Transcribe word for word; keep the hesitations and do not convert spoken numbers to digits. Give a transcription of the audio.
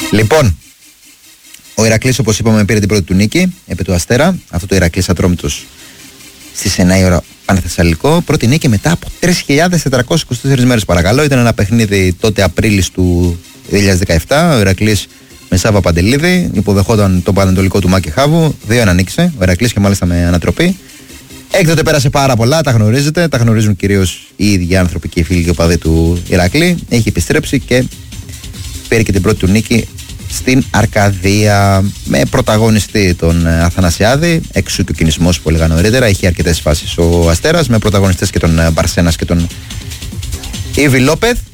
Λοιπόν, ο Ηρακλής, όπως είπαμε, πήρε την πρώτη του νίκη επί του Αστέρα. Αυτό το Ηρακλής Ατρόμητος στις εννιά η ώρα Πανθεσσαλικό. Πρώτη νίκη μετά από τρεις χιλιάδες τετρακόσιες είκοσι τέσσερις μέρες, παρακαλώ. Ήταν ένα παιχνίδι τότε Απρίλης του δύο χιλιάδες δεκαεπτά. Ο Ηρακλής με Σάβα Παντελίδη υποδεχόταν το Πανετολικό του Μάκη Χάβου. δύο ένα νίκησε ο Ηρακλής και μάλιστα με ανατροπή. Έκτοτε πέρασε πάρα πολλά, τα γνωρίζετε. Τα γνωρίζουν κυρίως οι ίδιοι άνθρωποι και οι φίλοι και οπαδοί του Ηρακλή. Έχει επιστρέψει και πήρε και την πρώτη του νίκη στην Αρκαδία με πρωταγωνιστή τον Αθανασιάδη, εξού και ο κινησμός που έλεγα νωρίτερα. Είχε αρκετές φάσεις ο Αστέρας με πρωταγωνιστές και τον Μπαρσένας και τον Ήβι Λόπεθ.